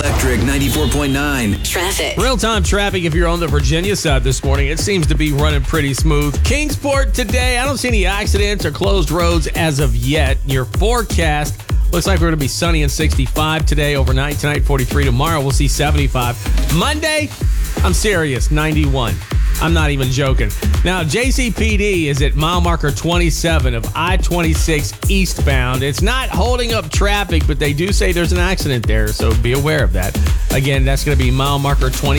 Electric 94.9. Traffic. Real-time traffic if you're on the Virginia side this morning. It seems to be running pretty smooth. Kingsport today, I don't see any accidents or closed roads as of yet. Your forecast looks like we're going to be sunny and 65 today overnight. Tonight, 43. Tomorrow, we'll see 75. Monday, I'm serious, 91. I'm not even joking. Now, JCPD is at mile marker 27 of I-26 eastbound. It's not holding up traffic, but they do say there's an accident there, so be aware of that. Again, that's going to be mile marker 27.